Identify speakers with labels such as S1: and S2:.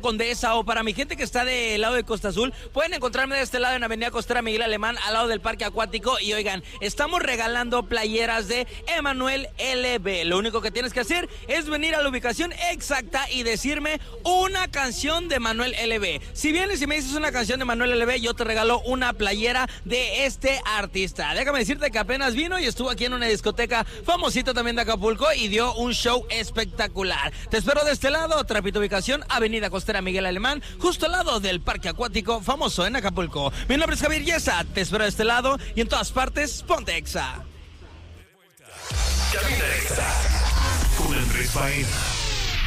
S1: Condesa, o para mi gente que está del lado de Costa Azul, pueden encontrarme de este lado en Avenida Costera Miguel Alemán, al lado del Parque Acuático. Y oigan, estamos regalando playeras de Emanuel LB. Lo único que tienes que hacer es venir a la ubicación exacta y decirme una canción de Manuel LB. Si vienes y me dices una canción de Manuel LB, yo te regalo una playera de este artista. Déjame decirte que apenas vino y estuvo aquí en una discoteca famosita también de Acapulco y dio un show espectacular. Te espero de este lado, repito ubicación, Avenida Costera Miguel Alemán, justo al lado del Parque Acuático famoso en Acapulco. Mi nombre es Javier Yesa, te espero de este lado y en todas partes, ponte Exa.
S2: Cabina Exa con Andrés Baena.